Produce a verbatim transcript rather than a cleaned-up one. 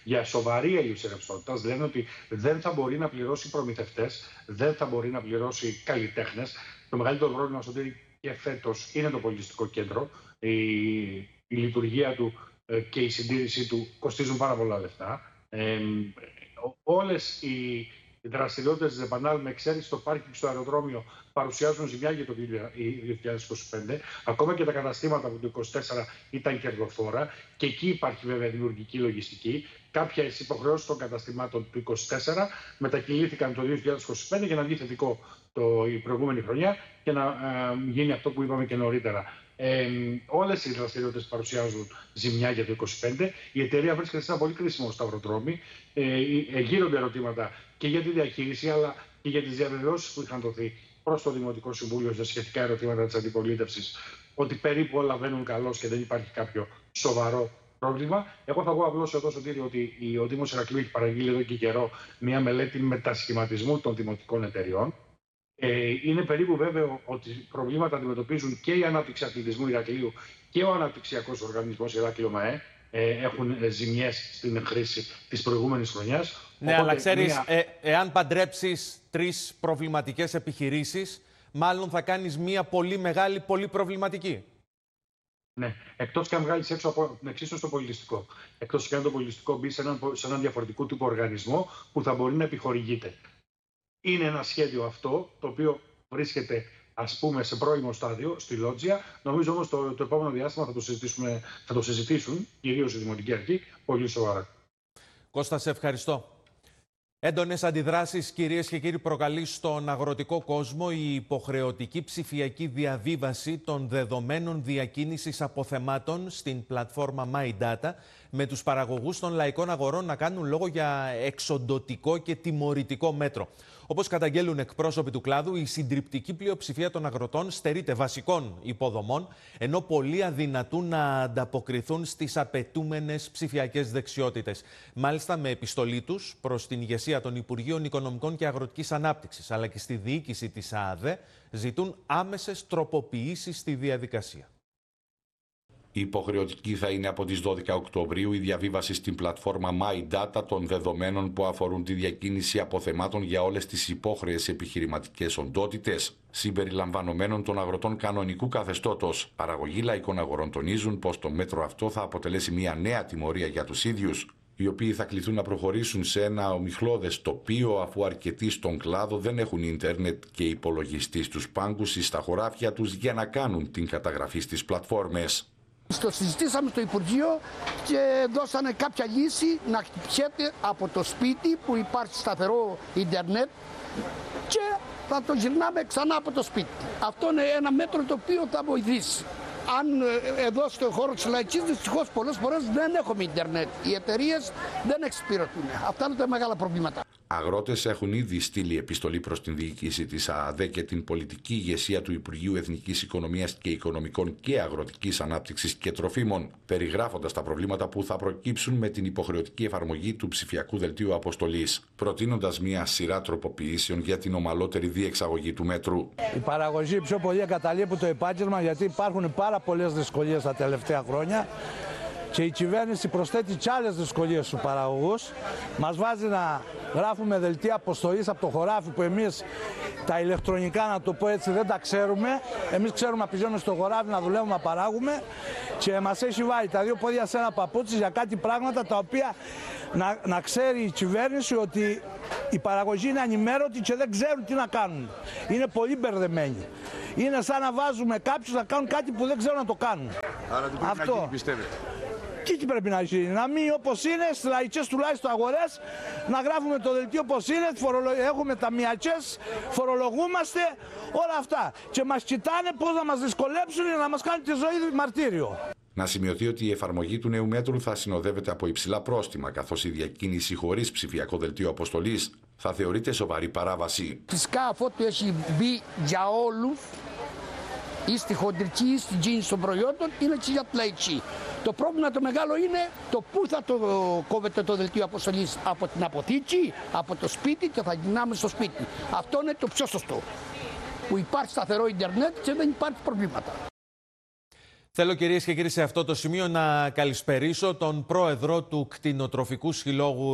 για σοβαρή έλλειψη ρευστότητας. Λένε ότι δεν θα μπορεί να πληρώσει προμηθευτές, δεν θα μπορεί να πληρώσει καλλιτέχνες. Το μεγαλύτερο πρόβλημα στο ότι και φέτος είναι το πολιτιστικό κέντρο. Η, η λειτουργία του ε, και η συντήρησή του κοστίζουν πάρα πολλά λεφτά. Ε, όλες οι Οι δραστηριότητες της Ζεπανάλ, με εξαίρεση στο πάρκινγκ στο αεροδρόμιο, παρουσιάζουν ζημιά για το δύο χιλιάδες είκοσι πέντε. Ακόμα και τα καταστήματα από το είκοσι τέσσερα ήταν κερδοφόρα. Και εκεί υπάρχει βέβαια δημιουργική λογιστική. Κάποιες υποχρεώσεις των καταστημάτων του είκοσι τέσσερα μετακυλήθηκαν το δύο χιλιάδες είκοσι πέντε για να βγει θετικό το, η προηγούμενη χρονιά και να ε, γίνει αυτό που είπαμε και νωρίτερα. Ε, όλες οι δραστηριότητες παρουσιάζουν ζημιά για το είκοσι πέντε. Η εταιρεία βρίσκεται σε ένα πολύ κρίσιμο σταυροδρόμι. Ε, ε, γύρονται ερωτήματα και για τη διαχείριση, αλλά και για τις διαβεβαιώσεις που είχαν δοθεί προς το Δημοτικό Συμβούλιο σε σχετικά ερωτήματα της αντιπολίτευσης, ότι περίπου όλα βαίνουν καλώς και δεν υπάρχει κάποιο σοβαρό πρόβλημα. Εγώ θα πω απλώς εδώ, Σωτήρη, ότι ο Δήμος Ηρακλείου έχει παραγγείλει εδώ και καιρό μια μελέτη μετασχηματισμού των δημοτικών εταιριών. Ε, είναι περίπου βέβαιο ότι προβλήματα αντιμετωπίζουν και η Ανάπτυξη Αθλητισμού Ηρακλείου και ο Αναπτυξιακός Οργανισμός Ηράκλειο ΜΑΕ. Ε, έχουν ζημιές στην χρήση της προηγούμενης χρονιάς. Ναι, οπότε, αλλά ξέρεις, μια... ε, εάν παντρέψεις τρεις προβληματικές επιχειρήσεις, μάλλον θα κάνεις μία πολύ μεγάλη, πολύ προβληματική. Ναι, εκτός και αν βγάλεις έξω από εξίσου στο πολιτιστικό. Εκτός και αν το πολιτιστικό μπει σε έναν, σε έναν διαφορετικό τύπο οργανισμό που θα μπορεί να επιχορηγείται. Είναι ένα σχέδιο αυτό, το οποίο βρίσκεται, ας πούμε, σε πρώιμο στάδιο, στη Λότζια. Νομίζω όμως το, το επόμενο διάστημα θα το, συζητήσουμε, θα το συζητήσουν, κυρίως η Δημοτική Αρχή, πολύ σοβαρά. Κώστα, σε ευχαριστώ. Έντονες αντιδράσεις, κυρίες και κύριοι, προκαλεί στον αγροτικό κόσμο η υποχρεωτική ψηφιακή διαβίβαση των δεδομένων διακίνησης αποθεμάτων στην πλατφόρμα MyData, με τους παραγωγούς των λαϊκών αγορών να κάνουν λόγο για εξοντωτικό και τιμωρητικό μέτρο. Όπως καταγγέλουν εκπρόσωποι του κλάδου, η συντριπτική πλειοψηφία των αγροτών στερείται βασικών υποδομών, ενώ πολλοί αδυνατούν να ανταποκριθούν στις απαιτούμενες ψηφιακές δεξιότητες. Μάλιστα, με επιστολή τους προς την ηγεσία των Υπουργείων Οικονομικών και Αγροτικής Ανάπτυξης, αλλά και στη διοίκηση της ΑΑΔΕ, ζητούν άμεσες τροποποιήσεις στη διαδικασία. Υποχρεωτική θα είναι από τις δώδεκα Οκτωβρίου η διαβίβαση στην πλατφόρμα MyData των δεδομένων που αφορούν τη διακίνηση αποθεμάτων για όλες τις υπόχρεες επιχειρηματικές οντότητες, συμπεριλαμβανομένων των αγροτών κανονικού καθεστώτος. Παραγωγοί λαϊκών αγορών τονίζουν πως το μέτρο αυτό θα αποτελέσει μια νέα τιμωρία για τους ίδιους, οι οποίοι θα κληθούν να προχωρήσουν σε ένα ομιχλώδες τοπίο, αφού αρκετοί στον κλάδο δεν έχουν ίντερνετ και υπολογιστή στους πάγκους ή στα χωράφια τους για να κάνουν την καταγραφή στις πλατφόρμες. Το συζητήσαμε στο Υπουργείο και δώσανε κάποια λύση να χτυπιέται από το σπίτι που υπάρχει σταθερό ίντερνετ και θα το γυρνάμε ξανά από το σπίτι. Αυτό είναι ένα μέτρο το οποίο θα βοηθήσει. Αν εδώ στο χώρο της λαϊκής, δυστυχώς πολλές φορές δεν έχουμε ίντερνετ. Οι εταιρείες δεν εξυπηρετούν. Αυτά είναι τα μεγάλα προβλήματα. Αγρότες έχουν ήδη στείλει επιστολή προς την διοίκηση της ΑΑΔΕ και την πολιτική ηγεσία του Υπουργείου Εθνικής Οικονομίας και Οικονομικών και Αγροτικής Ανάπτυξης και Τροφίμων, περιγράφοντας τα προβλήματα που θα προκύψουν με την υποχρεωτική εφαρμογή του ψηφιακού δελτίου αποστολής, προτείνοντας μια σειρά τροποποιήσεων για την ομαλότερη διεξαγωγή του μέτρου. Η παραγωγή πιο πολύ εγκαταλείπει το επάγγελμα, γιατί υπάρχουν πάρα πολλές δυσκολίες τα τελευταία χρόνια. Και η κυβέρνηση προσθέτει κι άλλες δυσκολίες στους παραγωγούς. Μας βάζει να γράφουμε δελτία αποστολής από το χωράφι, που εμείς τα ηλεκτρονικά, να το πω έτσι, δεν τα ξέρουμε. Εμείς ξέρουμε να πηγαίνουμε στο χωράφι να δουλεύουμε, να παράγουμε, και μας έχει βάλει τα δύο πόδια σε ένα παπούτσι για κάτι πράγματα τα οποία να, να ξέρει η κυβέρνηση ότι η παραγωγή είναι ανημέρωτη και δεν ξέρουν τι να κάνουν. Είναι πολύ μπερδεμένοι. Είναι σαν να βάζουμε κάποιους να κάνουν κάτι που δεν ξέρουν να το κάνουν. Άρα τι πρέπει Αυτό. να γίνει, πιστεύετε? Τι πρέπει να γίνει, να μείνει όπως είναι, στις λαϊκές τουλάχιστον αγορές, να γράφουμε το δελτίο όπως είναι, φορολο... έχουμε ταμιακές, φορολογούμαστε, όλα αυτά. Και μας κοιτάνε πώς να μας δυσκολέψουν για να μας κάνουν τη ζωή μαρτύριο. Να σημειωθεί ότι η εφαρμογή του νέου μέτρου θα συνοδεύεται από υψηλά πρόστιμα, καθώς η διακίνηση χωρίς ψηφιακό δελτίο αποστολής θα θεωρείται σοβαρή παράβαση. Φυσικά αυτό του έχει μπει για όλους, ή στη χοντρική ή στην κίνηση των προϊόντων, είναι και για λαϊκή. Το πρόβλημα το μεγάλο είναι το πού θα το κόβεται το δελτίο αποστολής, από την αποθήκη, από το σπίτι, και θα γυρνάμε στο σπίτι. Αυτό είναι το πιο σωστό. Που υπάρχει σταθερό ίντερνετ και δεν υπάρχει προβλήματα. Θέλω, κυρίες και κύριοι, σε αυτό το σημείο να καλησπερίσω τον πρόεδρο του Κτηνοτροφικού Συλλόγου